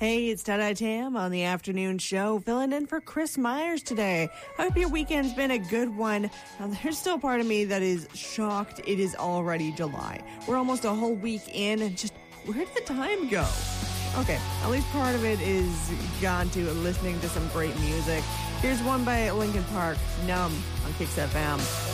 Hey, it's Tada Tam on the afternoon show, filling in for Chris Myers today. Hope your weekend's been a good one. Now, there's still part of me that is shocked it is already July. We're almost a whole week in, and just where did the time go? Okay, at least part of it is gone to listening to some great music. Here's one by Linkin Park, Numb, on Kicks FM.